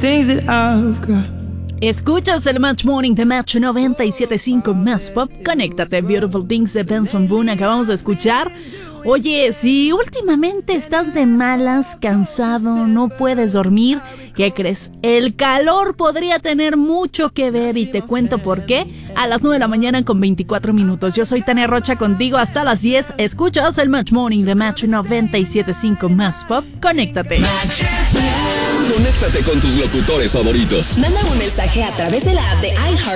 things that I've got. Escuchas el Match Morning de Match 97.5 Más Pop. Conéctate, Beautiful Things de Benson Boone. Acabamos de escuchar. Oye, si últimamente estás de malas, cansado, no puedes dormir, ¿qué crees? El calor podría tener mucho que ver y te cuento por qué a las 9 de la mañana con 24 minutos. Yo soy Tania Rocha contigo hasta las 10. Escuchas el Match Morning de Match 97.5 Más Pop. Conéctate. Conéctate con tus locutores favoritos. Manda un mensaje a través de la app de iHeart